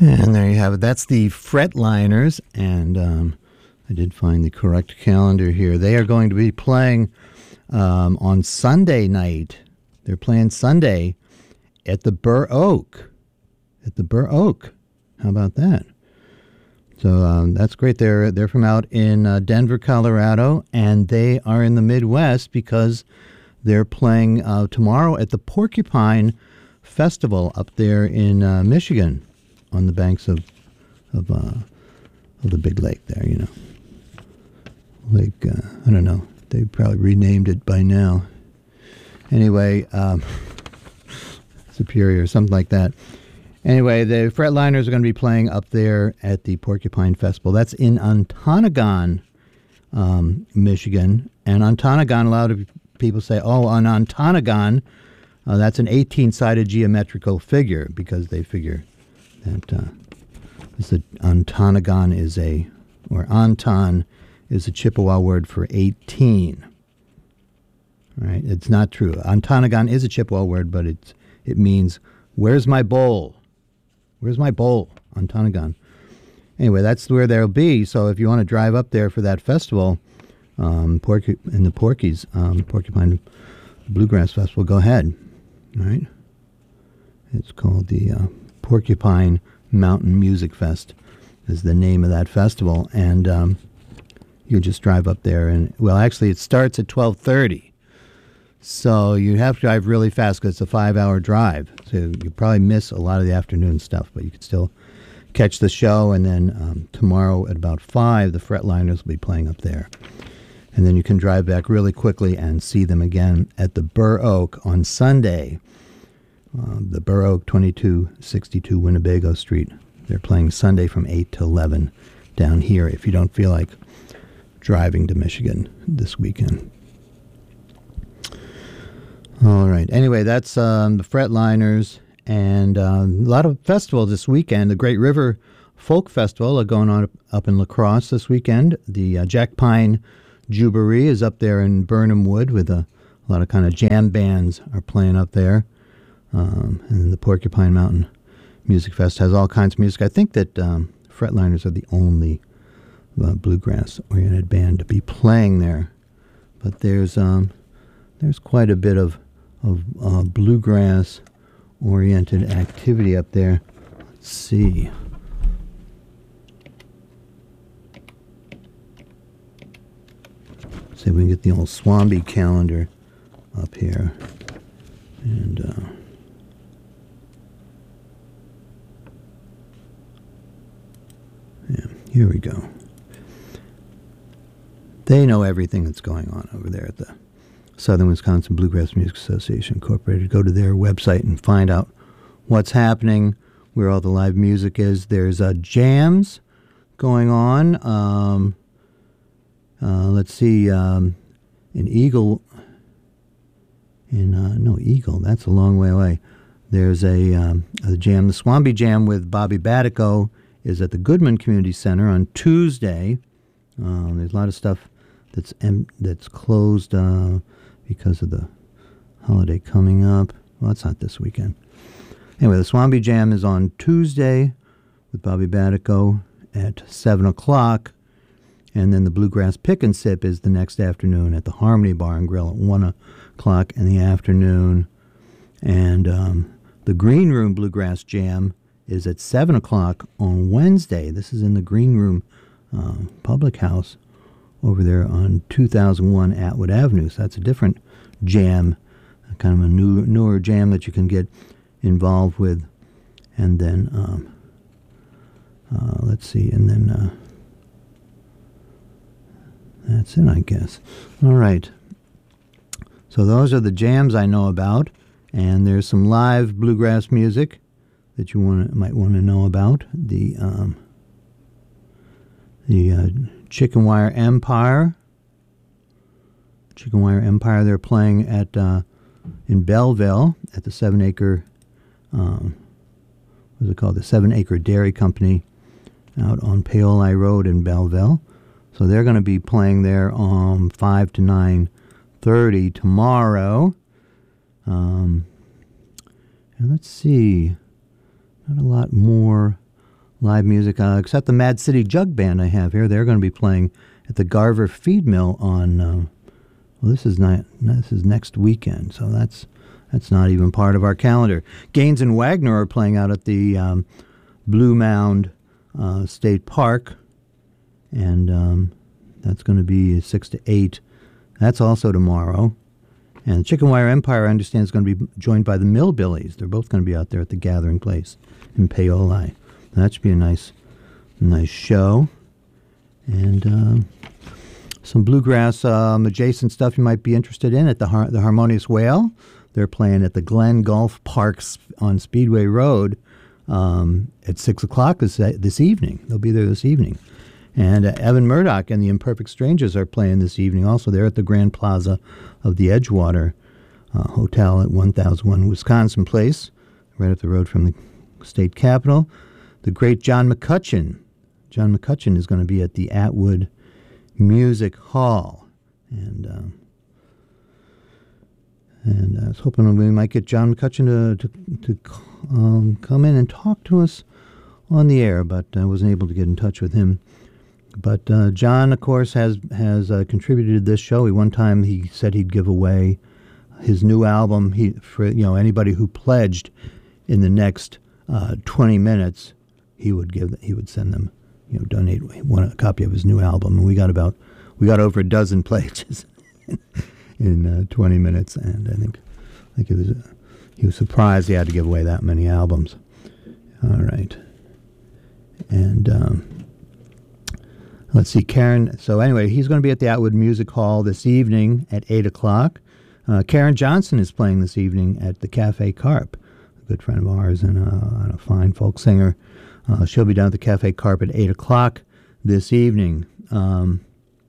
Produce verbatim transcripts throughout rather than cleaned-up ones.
And there you have it. That's the Fretliners, and um, I did find the correct calendar here. They are going to be playing um, on Sunday night. They're playing Sunday at the Burr Oak. At the Burr Oak. How about that? So um, that's great. They're they're from out in uh, Denver, Colorado, and they are in the Midwest because they're playing uh, tomorrow at the Porcupine Festival up there in uh, Michigan, on the banks of of, uh, of the big lake there. You know, Lake uh, I don't know. They probably renamed it by now. Anyway, um, Superior, something like that. Anyway, the Fretliners are going to be playing up there at the Porcupine Festival. That's in Ontonagon, um, Michigan. And Ontonagon, a lot of people say, oh, on Ontonagon, uh, that's an eighteen-sided geometrical figure, because they figure that uh, this a, Ontonagon is a, or Onton is a Chippewa word for eighteen. Right? It's not true. Ontonagon is a Chippewa word, but it's, it means, where's my bowl? Where's my bowl? Ontonagon. Anyway, that's where they'll be. So if you want to drive up there for that festival, um, Porcu- in the Porkies, um, Porcupine Bluegrass Festival, go ahead. All right? It's called the uh, Porcupine Mountain Music Fest is the name of that festival. And um, you just drive up there. And well, actually, it starts at twelve thirty. So you have to drive really fast because it's a five-hour drive. So you probably miss a lot of the afternoon stuff, but you can still catch the show. And then um, tomorrow at about five, the Fretliners will be playing up there. And then you can drive back really quickly and see them again at the Burr Oak on Sunday. Uh, the Burr Oak, twenty-two sixty-two Winnebago Street. They're playing Sunday from eight to eleven down here if you don't feel like driving to Michigan this weekend. All right. Anyway, that's um, the Fretliners, and uh, a lot of festivals this weekend. The Great River Folk Festival are going on up, up in La Crosse this weekend. The uh, Jack Pine Jubilee is up there in Burnham Wood with a, a lot of kind of jam bands are playing up there. Um, and the Porcupine Mountain Music Fest has all kinds of music. I think that um, Fretliners are the only uh, bluegrass-oriented band to be playing there. But there's um, there's quite a bit of of uh, bluegrass-oriented activity up there. Let's see. See if we can get the old Swamby calendar up here. And uh, yeah, here we go. They know everything that's going on over there at the Southern Wisconsin Bluegrass Music Association Incorporated. Go to their website and find out what's happening, where all the live music is. There's uh, jams going on. Um, uh, let's see, um, in Eagle, in uh, no Eagle, that's a long way away. There's a, um, a jam, the Swamby Jam with Bobby Batico is at the Goodman Community Center on Tuesday. Uh, there's a lot of stuff that's em- that's closed uh, because of the holiday coming up. Well, it's not this weekend. Anyway, the Swamby Jam is on Tuesday with Bobby Batico at seven o'clock. And then the Bluegrass Pick and Sip is the next afternoon at the Harmony Bar and Grill at one o'clock in the afternoon. And um, the Green Room Bluegrass Jam is at seven o'clock on Wednesday. This is in the Green Room uh, Public House over there on two thousand one Atwood Avenue. So that's a different jam, kind of a new, newer jam that you can get involved with. And then, um, uh, let's see, and then uh, that's it, I guess. All right. So those are the jams I know about. And there's some live bluegrass music that you want might want to know about. The um, the uh, Chicken Wire Empire. Chicken Wire Empire, they're playing at uh, in Belleville at the Seven Acre, um, what's it called? The Seven Acre Dairy Company out on Paoli Road in Belleville. So they're going to be playing there on five to nine thirty tomorrow. Um, and let's see, not a lot more live music, uh, except the Mad City Jug Band I have here. They're going to be playing at the Garver Feed Mill on, uh, well, this is not, this is next weekend, so that's that's not even part of our calendar. Gaines and Wagner are playing out at the um, Blue Mound uh, State Park, and um, that's going to be six to eight. That's also tomorrow. And Chicken Wire Empire, I understand, is going to be joined by the Millbillies. They're both going to be out there at the Gathering Place in Paoli. That should be a nice, nice show. And uh, some bluegrass um, adjacent stuff you might be interested in at the Har- the Harmonious Whale. They're playing at the Glen Golf Parks on Speedway Road um, at six o'clock this this evening. They'll be there this evening. And uh, Evan Murdoch and the Imperfect Strangers are playing this evening also. They're at the Grand Plaza of the Edgewater uh, Hotel at one thousand one Wisconsin Place, right up the road from the state capitol. The great John McCutcheon. John McCutcheon is going to be at the Atwood Music Hall. And um, and I was hoping we might get John McCutcheon to, to, to um, come in and talk to us on the air, but I wasn't able to get in touch with him. But uh, John, of course, has has uh, contributed to this show. He, one time he said he'd give away his new album. He for you know anybody who pledged in the next uh, twenty minutes, he would give he would send them you know donate one a copy of his new album. And we got about we got over a dozen pledges in, in uh, twenty minutes, and I think I think it was uh, he was surprised he had to give away that many albums. All right, and. Um, Let's see, Karen. So anyway, he's going to be at the Atwood Music Hall this evening at eight o'clock. Uh, Karen Johnson is playing this evening at the Cafe Carp, a good friend of ours and, uh, and a fine folk singer. Uh, she'll be down at the Cafe Carp at eight o'clock this evening. Um,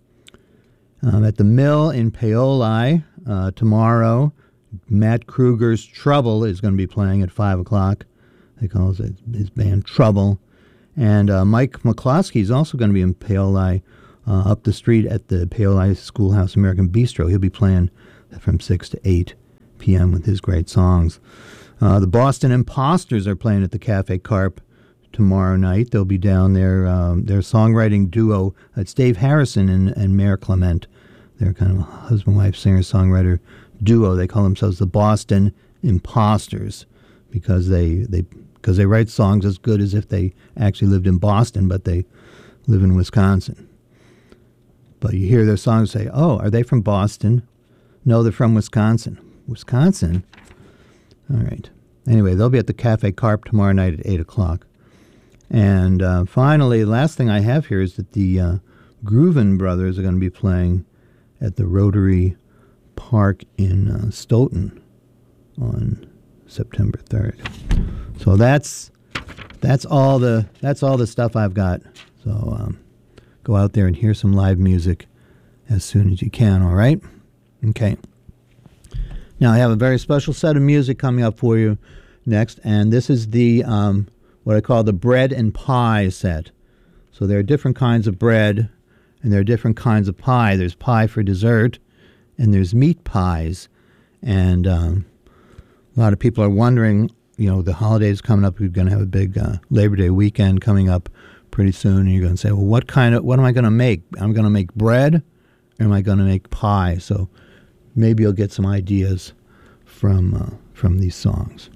um, at the Mill in Paoli uh, tomorrow, Matt Kruger's Trouble is going to be playing at five o'clock. They call it his band Trouble. And uh, Mike McCloskey is also going to be in Paoli, uh, up the street at the Paoli Schoolhouse American Bistro. He'll be playing from six to eight p.m. with his great songs. Uh, the Boston Imposters are playing at the Cafe Carp tomorrow night. They'll be down there. Um, their songwriting duo, it's Dave Harrison and, and Mayor Clement. They're kind of a husband-wife singer-songwriter duo. They call themselves the Boston Imposters because they... they because they write songs as good as if they actually lived in Boston, but they live in Wisconsin. But you hear their songs say, oh, are they from Boston? No, they're from Wisconsin. Wisconsin? All right. Anyway, they'll be at the Cafe Carp tomorrow night at eight o'clock. And uh, finally, the last thing I have here is that the uh, Grooven Brothers are going to be playing at the Rotary Park in uh, Stoughton on September third. So that's that's all the that's all the stuff I've got. So um, go out there and hear some live music as soon as you can. All right? Okay. Now I have a very special set of music coming up for you next, and this is the um, what I call the bread and pie set. So there are different kinds of bread, and there are different kinds of pie. There's pie for dessert, and there's meat pies, and um, a lot of people are wondering, you know, the holidays coming up. We're going to have a big uh, Labor Day weekend coming up pretty soon. And you're going to say, well, what kind of, what am I going to make? I'm going to make bread or am I going to make pie? So maybe you'll get some ideas from uh, from these songs.